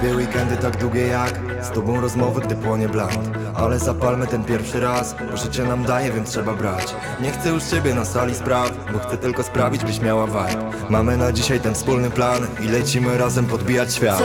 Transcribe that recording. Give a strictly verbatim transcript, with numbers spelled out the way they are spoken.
Weekendy tak długie jak z tobą rozmowy, gdy płonie bland. Ale zapalmy ten pierwszy raz, bo życie nam daje, więc trzeba brać. Nie chcę już ciebie na sali spraw, bo chcę tylko sprawić, byś miała vibe. Mamy na dzisiaj ten wspólny plan i lecimy razem podbijać świat.